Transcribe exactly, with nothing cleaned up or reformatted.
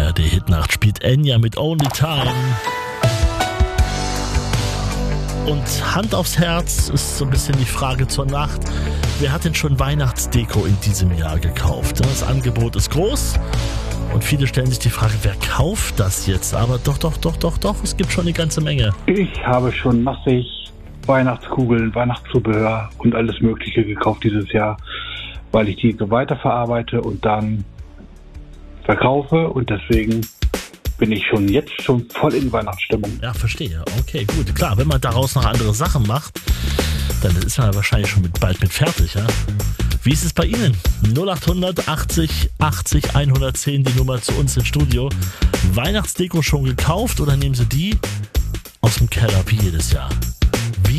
A R D Hitnacht spielt Enya mit Only Time. Und Hand aufs Herz ist so ein bisschen die Frage zur Nacht. Wer hat denn schon Weihnachtsdeko in diesem Jahr gekauft? Das Angebot ist groß und viele stellen sich die Frage, wer kauft das jetzt? Aber doch, doch, doch, doch, doch, es gibt schon eine ganze Menge. Ich habe schon massig Weihnachtskugeln, Weihnachtszubehör und alles Mögliche gekauft dieses Jahr, weil ich die so weiterverarbeite und dann verkaufe und deswegen bin ich schon jetzt schon voll in Weihnachtsstimmung. Ja, verstehe. Okay, gut. Klar, wenn man daraus noch andere Sachen macht, dann ist man wahrscheinlich schon mit, bald mit fertig, ja? Wie ist es bei Ihnen? null acht achtzig achtzig hundertzehn, die Nummer zu uns ins Studio. Weihnachtsdeko schon gekauft oder nehmen Sie die aus dem Keller wie jedes Jahr?